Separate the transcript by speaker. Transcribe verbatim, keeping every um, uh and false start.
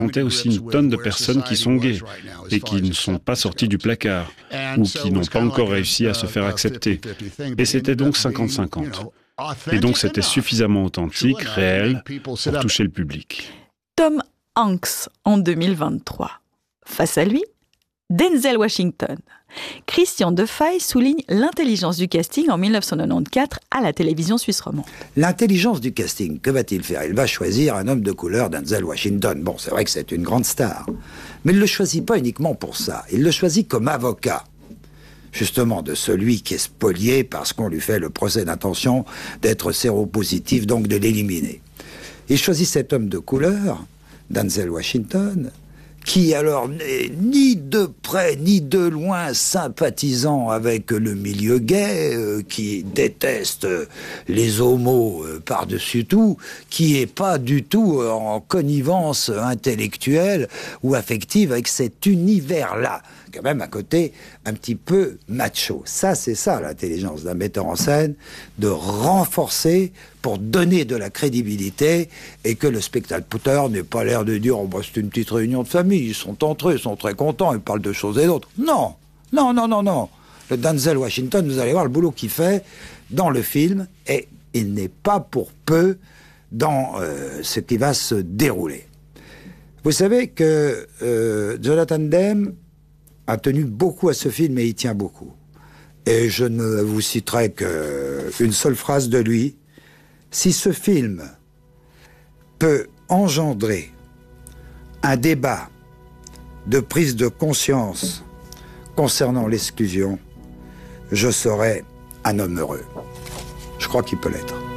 Speaker 1: comptait aussi une tonne de personnes qui sont gays et qui ne sont pas sorties du placard ou qui n'ont pas encore réussi à se faire accepter. Et c'était donc cinquante cinquante. Et donc c'était suffisamment authentique, réel, pour toucher le public.
Speaker 2: Tom Hanks en deux mille vingt-trois. Face à lui, Denzel Washington. Christian Defay souligne l'intelligence du casting en mille neuf cent quatre-vingt-quatorze à la télévision suisse romande.
Speaker 3: L'intelligence du casting, que va-t-il faire? Il va choisir un homme de couleur, Denzel Washington. Bon, c'est vrai que c'est une grande star. Mais il ne le choisit pas uniquement pour ça. Il le choisit comme avocat, justement, de celui qui est spolié parce qu'on lui fait le procès d'intention d'être séropositif, donc de l'éliminer. Il choisit cet homme de couleur, Denzel Washington, qui alors n'est ni de près ni de loin sympathisant avec le milieu gay, euh, qui déteste les homos euh, par-dessus tout, qui est pas du tout en connivence intellectuelle ou affective avec cet univers-là, quand même à côté un petit peu macho. Ça, c'est ça l'intelligence d'un metteur en scène, de renforcer pour donner de la crédibilité et que le spectateur n'ait pas l'air de dire « Oh, bah, c'est une petite réunion de famille, ils sont entre eux, ils sont très contents, ils parlent de choses et d'autres. » Non, non, non, non, non. Le Denzel Washington, vous allez voir le boulot qu'il fait dans le film et il n'est pas pour peu dans euh, ce qui va se dérouler. Vous savez que euh, Jonathan Demme a tenu beaucoup à ce film et il tient beaucoup. Et je ne vous citerai qu'une seule phrase de lui. Si ce film peut engendrer un débat de prise de conscience concernant l'exclusion, je serai un homme heureux. Je crois qu'il peut l'être.